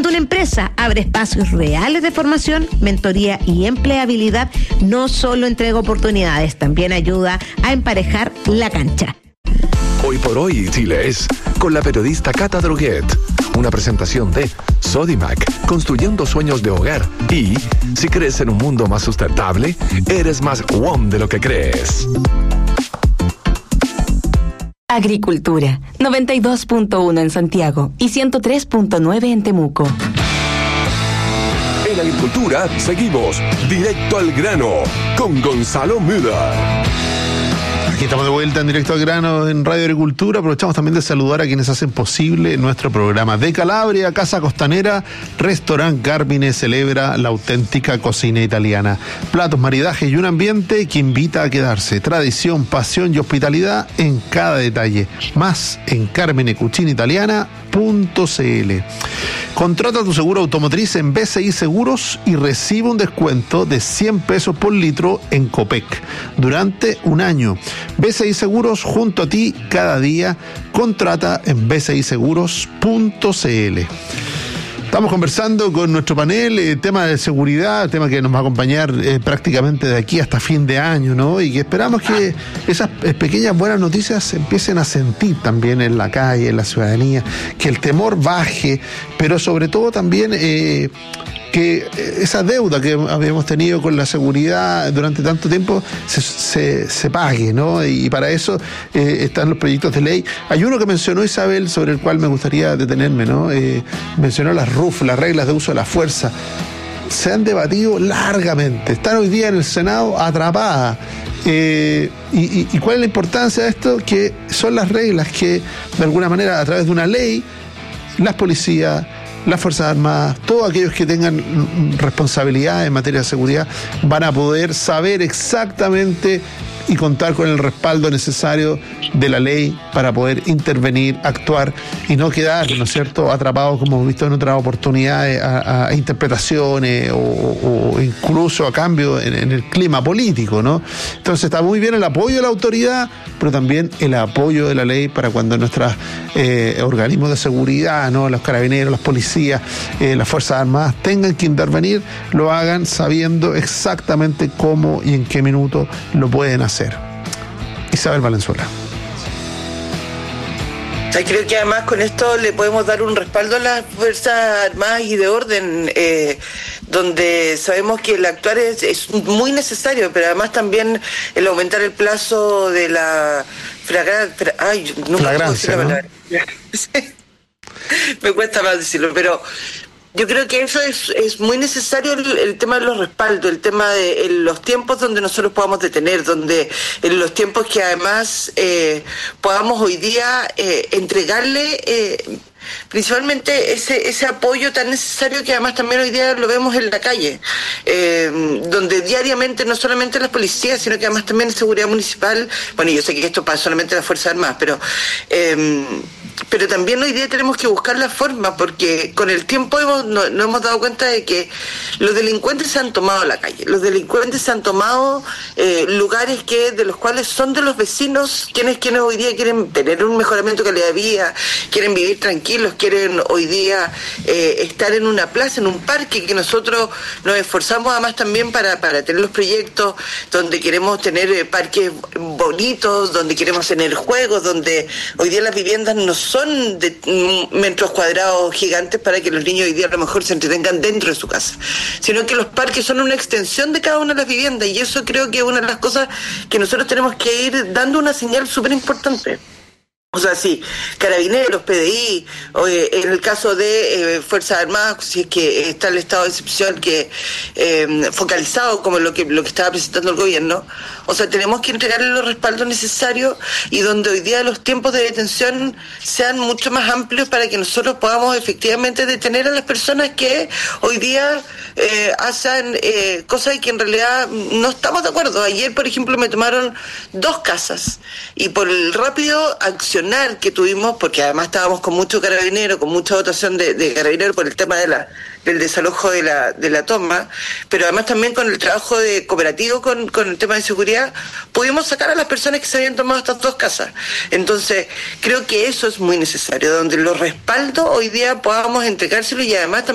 Cuando una empresa abre espacios reales de formación, mentoría y empleabilidad, no solo entrega oportunidades, también ayuda a emparejar la cancha. Hoy por hoy, Chile es con la periodista Cata Droguet. Una presentación de Sodimac, construyendo sueños de hogar. Y si crees en un mundo más sustentable, eres más WOM de lo que crees. Agricultura, 92.1 en Santiago y 103.9 en Temuco. En Agricultura seguimos directo al grano con Gonzalo Müller. Aquí estamos de vuelta en Directo al Grano en Radio Agricultura. Aprovechamos también de saludar a quienes hacen posible nuestro programa. De Calabria, Casa Costanera, Restaurant Carmine celebra la auténtica cocina italiana. Platos, maridajes y un ambiente que invita a quedarse. Tradición, pasión y hospitalidad en cada detalle. Más en carminecucinaitaliana.cl. Contrata tu seguro automotriz en BCI Seguros y recibe un descuento de 100 pesos por litro en Copec durante un año. BCI Seguros, junto a ti cada día. Contrata en bciseguros.cl. Estamos conversando con nuestro panel, tema de seguridad, tema que nos va a acompañar prácticamente de aquí hasta fin de año, ¿no? Y que esperamos que esas pequeñas buenas noticias se empiecen a sentir también en la calle, en la ciudadanía, que el temor baje, pero sobre todo también que esa deuda que habíamos tenido con la seguridad durante tanto tiempo se pague, ¿no? Y para eso están los proyectos de ley. Hay uno que mencionó Isabel, sobre el cual me gustaría detenerme, ¿no? Mencionó las RUF, las reglas de uso de la fuerza. Se han debatido largamente, están hoy día en el Senado atrapadas. ¿Y cuál es la importancia de esto? Que son las reglas que, de alguna manera, a través de una ley, las policías, las Fuerzas Armadas, todos aquellos que tengan responsabilidad en materia de seguridad van a poder saber exactamente y contar con el respaldo necesario de la ley para poder intervenir, actuar y no quedar, ¿no es cierto?, atrapados, como hemos visto en otras oportunidades, a interpretaciones o incluso a cambio en el clima político, ¿no? Entonces está muy bien el apoyo de la autoridad, pero también el apoyo de la ley para cuando nuestros organismos de seguridad, ¿no?, los carabineros, las policías, las Fuerzas Armadas tengan que intervenir, lo hagan sabiendo exactamente cómo y en qué minuto lo pueden hacer. Isabel Valenzuela. Creo que además con esto le podemos dar un respaldo a las Fuerzas Armadas y de orden, donde sabemos que el actuar es muy necesario, pero además también el aumentar el plazo de la flagrancia, ¿no? Me cuesta más decirlo, pero yo creo que eso es muy necesario, el tema de los respaldos, el tema de los tiempos donde nosotros podamos detener, donde en los tiempos que además podamos hoy día entregarle principalmente ese apoyo tan necesario que además también hoy día lo vemos en la calle, donde diariamente no solamente las policías, sino que además también la seguridad municipal, bueno, yo sé que esto pasa solamente en las Fuerzas Armadas, pero también hoy día tenemos que buscar la forma, porque con el tiempo nos hemos dado cuenta de que los delincuentes se han tomado la calle, los delincuentes se han tomado lugares de los cuales son de los vecinos, quienes hoy día quieren tener un mejoramiento de calidad de vida, quieren vivir tranquilos, quieren hoy día estar en una plaza, en un parque, que nosotros nos esforzamos además también para tener los proyectos donde queremos tener parques bonitos, donde queremos tener juegos, donde hoy día las viviendas no son de metros cuadrados gigantes para que los niños hoy día a lo mejor se entretengan dentro de su casa, sino que los parques son una extensión de cada una de las viviendas, y eso creo que es una de las cosas que nosotros tenemos que ir dando una señal súper importante. O sea, sí, Carabineros, PDI, en el caso de Fuerzas Armadas, si es que está el estado de excepción que focalizado como lo que estaba presentando el gobierno, o sea, tenemos que entregarle los respaldos necesarios y donde hoy día los tiempos de detención sean mucho más amplios para que nosotros podamos efectivamente detener a las personas que hoy día hacen cosas que en realidad no estamos de acuerdo. Ayer, por ejemplo, me tomaron 2 casas y por el rápido accionar que tuvimos, porque además estábamos con mucho carabinero, con mucha dotación de carabinero por el tema del desalojo de la toma, pero además también con el trabajo de cooperativo con el tema de seguridad, pudimos sacar a las personas que se habían tomado estas 2 casas. Entonces, creo que eso es muy necesario, donde los respaldos hoy día podamos entregárselos y además también